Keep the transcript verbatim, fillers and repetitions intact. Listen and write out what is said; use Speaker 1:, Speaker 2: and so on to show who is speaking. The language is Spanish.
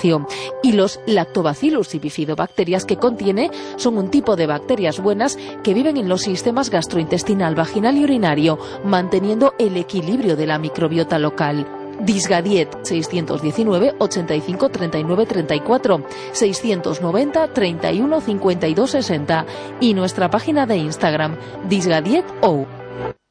Speaker 1: negocio. Y los Lactobacillus y bifidobacterias que contiene son un tipo de bacterias buenas que viven en los sistemas gastrointestinal, vaginal y urinario, manteniendo el equilibrio de la microbiota local. Disgadiet seiscientos diecinueve, ochenta y cinco, treinta y nueve, treinta y cuatro, seiscientos noventa, treinta y uno, cincuenta y dos, sesenta y nuestra página de Instagram, Disgadiet O.